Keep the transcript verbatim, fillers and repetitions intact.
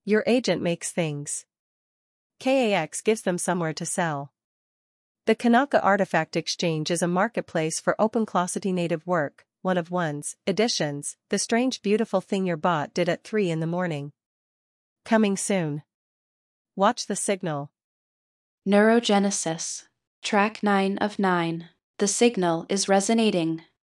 Your agent makes things. K A X gives them somewhere to sell. The Kanaka Artifact Exchange is a marketplace for OpenCloset native work, one of one's editions, the strange beautiful thing your bot did at three in the morning. Coming soon. Watch the signal. Neurogenesis. Track nine of nine. The signal is resonating.